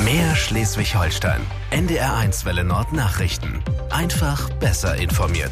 Mehr Schleswig-Holstein. NDR1 Welle Nord Nachrichten. Einfach besser informiert.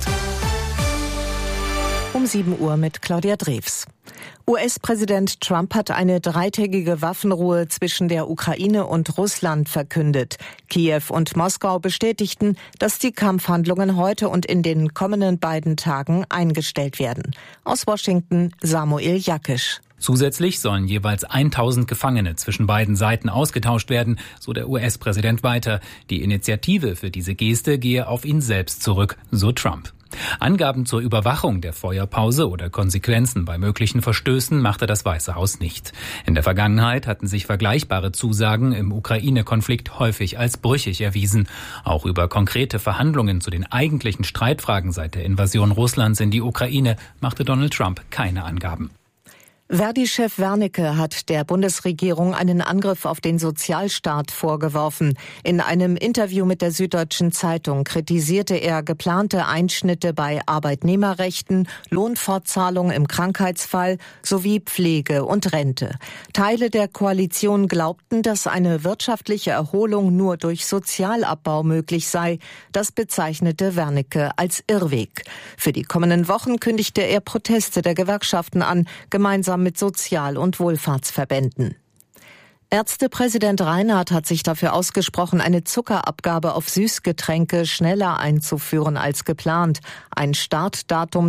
Um 7 Uhr mit Claudia Drews. US-Präsident Trump hat eine 3-tägige Waffenruhe zwischen der Ukraine und Russland verkündet. Kiew und Moskau bestätigten, dass die Kampfhandlungen heute und in den kommenden beiden Tagen eingestellt werden. Aus Washington Samuel Jakisch. Zusätzlich sollen jeweils 1000 Gefangene zwischen beiden Seiten ausgetauscht werden, so der US-Präsident weiter. Die Initiative für diese Geste gehe auf ihn selbst zurück, so Trump. Angaben zur Überwachung der Feuerpause oder Konsequenzen bei möglichen Verstößen machte das Weiße Haus nicht. In der Vergangenheit hatten sich vergleichbare Zusagen im Ukraine-Konflikt häufig als brüchig erwiesen. Auch über konkrete Verhandlungen zu den eigentlichen Streitfragen seit der Invasion Russlands in die Ukraine machte Donald Trump keine Angaben. Verdi-Chef Wernicke hat der Bundesregierung einen Angriff auf den Sozialstaat vorgeworfen. In einem Interview mit der Süddeutschen Zeitung kritisierte er geplante Einschnitte bei Arbeitnehmerrechten, Lohnfortzahlung im Krankheitsfall sowie Pflege und Rente. Teile der Koalition glaubten, dass eine wirtschaftliche Erholung nur durch Sozialabbau möglich sei. Das bezeichnete Wernicke als Irrweg. Für die kommenden Wochen kündigte er Proteste der Gewerkschaften an, gemeinsam mit Sozial- und Wohlfahrtsverbänden. Ärztepräsident Reinhardt hat sich dafür ausgesprochen, eine Zuckerabgabe auf Süßgetränke schneller einzuführen als geplant. Ein Startdatum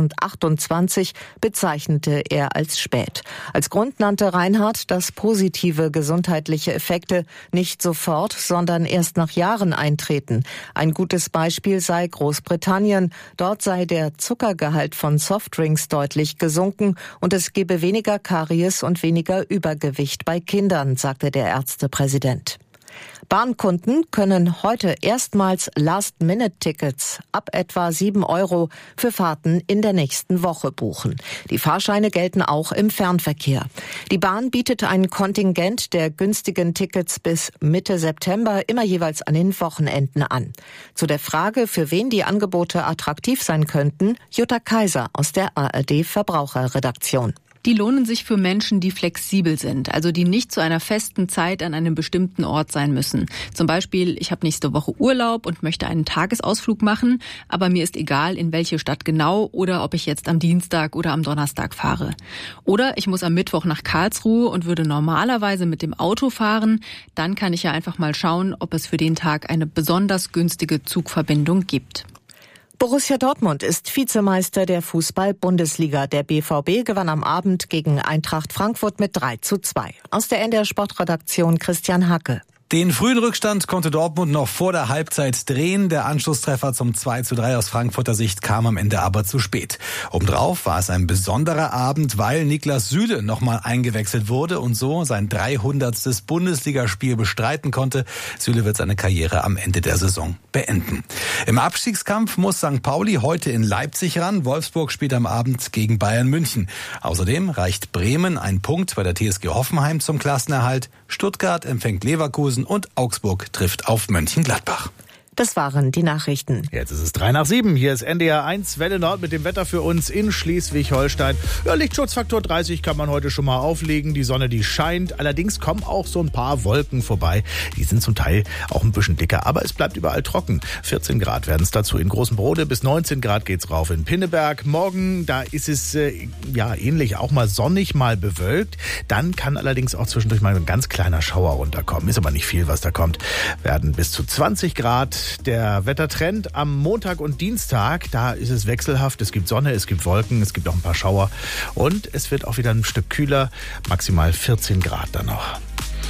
2028 bezeichnete er als spät. Als Grund nannte Reinhardt, dass positive gesundheitliche Effekte nicht sofort, sondern erst nach Jahren eintreten. Ein gutes Beispiel sei Großbritannien. Dort sei der Zuckergehalt von Softdrinks deutlich gesunken und es gebe weniger Karies und weniger Übergewicht bei Kindern, sagte der Ärztepräsident. Bahnkunden können heute erstmals Last-Minute-Tickets ab etwa 7 € für Fahrten in der nächsten Woche buchen. Die Fahrscheine gelten auch im Fernverkehr. Die Bahn bietet ein Kontingent der günstigen Tickets bis Mitte September immer jeweils an den Wochenenden an. Zu der Frage, für wen die Angebote attraktiv sein könnten, Jutta Kaiser aus der ARD-Verbraucherredaktion. Die lohnen sich für Menschen, die flexibel sind, also die nicht zu einer festen Zeit an einem bestimmten Ort sein müssen. Zum Beispiel, ich habe nächste Woche Urlaub und möchte einen Tagesausflug machen, aber mir ist egal, in welche Stadt genau oder ob ich jetzt am Dienstag oder am Donnerstag fahre. Oder ich muss am Mittwoch nach Karlsruhe und würde normalerweise mit dem Auto fahren. Dann kann ich ja einfach mal schauen, ob es für den Tag eine besonders günstige Zugverbindung gibt. Borussia Dortmund ist Vizemeister der Fußball-Bundesliga. Der BVB gewann am Abend gegen Eintracht Frankfurt mit 3:2. Aus der NDR Sportredaktion Christian Hacke. Den frühen Rückstand konnte Dortmund noch vor der Halbzeit drehen. Der Anschlusstreffer zum 2:3 aus Frankfurter Sicht kam am Ende aber zu spät. Obendrauf war es ein besonderer Abend, weil Niklas Süle nochmal eingewechselt wurde und so sein 300. Bundesligaspiel bestreiten konnte. Süle wird seine Karriere am Ende der Saison beenden. Im Abstiegskampf muss St. Pauli heute in Leipzig ran. Wolfsburg spielt am Abend gegen Bayern München. Außerdem reicht Bremen ein Punkt bei der TSG Hoffenheim zum Klassenerhalt. Stuttgart empfängt Leverkusen und Augsburg trifft auf Mönchengladbach. Das waren die Nachrichten. Jetzt ist es 6:03. Hier ist NDR1 Welle Nord mit dem Wetter für uns in Schleswig-Holstein. Ja, Lichtschutzfaktor 30 kann man heute schon mal auflegen. Die Sonne, die scheint. Allerdings kommen auch so ein paar Wolken vorbei. Die sind zum Teil auch ein bisschen dicker, aber es bleibt überall trocken. 14 Grad werden es dazu in Großenbrode. Bis 19 Grad geht's rauf in Pinneberg. Morgen, da ist es ähnlich, auch mal sonnig, mal bewölkt. Dann kann allerdings auch zwischendurch mal ein ganz kleiner Schauer runterkommen. Ist aber nicht viel, was da kommt. Werden bis zu 20 Grad. Der Wettertrend am Montag und Dienstag, da ist es wechselhaft. Es gibt Sonne, es gibt Wolken, es gibt auch ein paar Schauer. Und es wird auch wieder ein Stück kühler, maximal 14 Grad dann noch.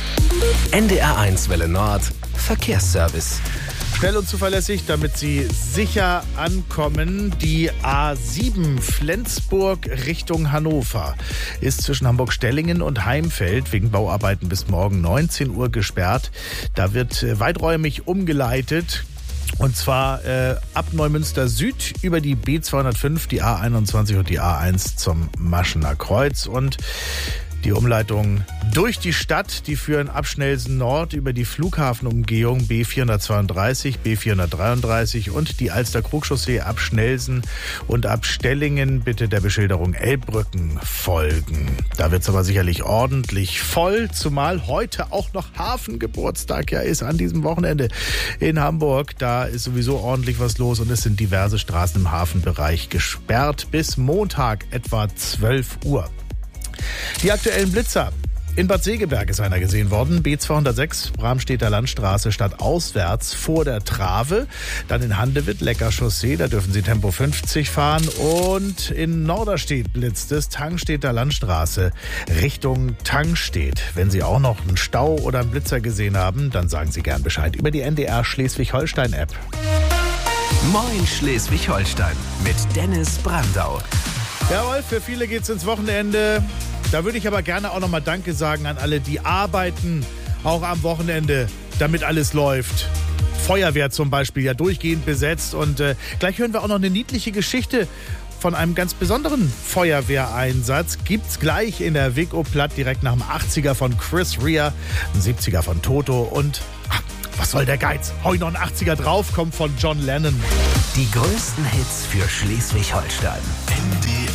NDR1 Welle Nord, Verkehrsservice. Schnell und zuverlässig, damit Sie sicher ankommen. Die A7 Flensburg Richtung Hannover ist zwischen Hamburg-Stellingen und Heimfeld wegen Bauarbeiten bis morgen 19 Uhr gesperrt. Da wird weiträumig umgeleitet. Und zwar ab Neumünster Süd über die B205, die A21 und die A1 zum Maschener Kreuz. Und Die Umleitung durch die Stadt, die führen ab Schnelsen Nord über die Flughafenumgehung B432, B433 und die Alster-Krug-Chaussee ab Schnelsen und ab Stellingen bitte der Beschilderung Elbbrücken folgen. Da wird es aber sicherlich ordentlich voll, zumal heute auch noch Hafengeburtstag ist an diesem Wochenende in Hamburg. Da ist sowieso ordentlich was los und es sind diverse Straßen im Hafenbereich gesperrt bis Montag etwa 12 Uhr. Die aktuellen Blitzer. In Bad Segeberg ist einer gesehen worden. B206, Bramstedter Landstraße stadtauswärts vor der Trave. Dann in Handewitt, Lecker Chaussee, da dürfen Sie Tempo 50 fahren. Und in Norderstedt blitzt es, Tangstedter Landstraße Richtung Tangstedt. Wenn Sie auch noch einen Stau oder einen Blitzer gesehen haben, dann sagen Sie gern Bescheid über die NDR Schleswig-Holstein-App. Moin Schleswig-Holstein mit Dennis Brandau. Jawohl, für viele geht's ins Wochenende. Da würde ich aber gerne auch nochmal Danke sagen an alle, die arbeiten, auch am Wochenende, damit alles läuft. Feuerwehr zum Beispiel, ja durchgehend besetzt. Und gleich hören wir auch noch eine niedliche Geschichte von einem ganz besonderen Feuerwehreinsatz. Gibt's gleich in der Vico Platt direkt nach dem 80er von Chris Rea, ein 70er von Toto und... was soll der Geiz? Hau ich noch ein 80er drauf, kommt von John Lennon. Die größten Hits für Schleswig-Holstein. NDR